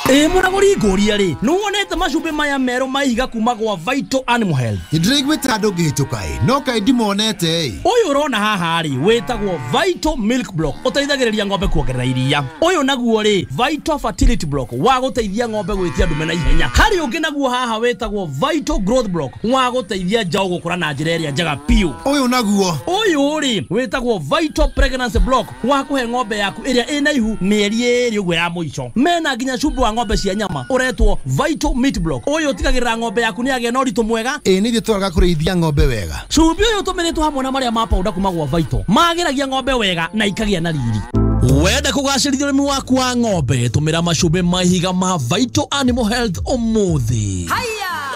Munagori ngoria ri nuwonete macumbi maya mero maihiga kuma gwa Vital Animal Health. Ndirigwita andu ngihituka no kai ndimonete uyu urona haha ri wetagwo Vital Milk Block uteithagiriria ng'ombe kuongerera iria. Uyu naguo ri Vital Fertility Block wa guteithia ng'ombe gwitia ndume na ihenya. Hari ungi naguo haha wetagwo Vital Growth Block wa guteithia njau gukura na njira iria njega piu. Uyu naguo uyu ri wetagwo Vital Pregnancy Block wa kuhe ng'ombe yaku iria ina ihu mieri eri ugwe ya muico. Mena nginya cumbi wa ng'ombe cia nyama uretwo Vital Meat Block. Uyu utigagirira ng'ombe yaku ni age na uritu mwega. Ni twaga kurithia ng'ombe wega. Cumbi uyu tumiritwo hamwe na maria ma powder kuma gwa Vital magiragia ng'ombe wega na ikagia na riri. Wenda kugacirithia urimi waku wa ng'ombe tumira macumbi mahiga ma Vital Animal Health umuthi.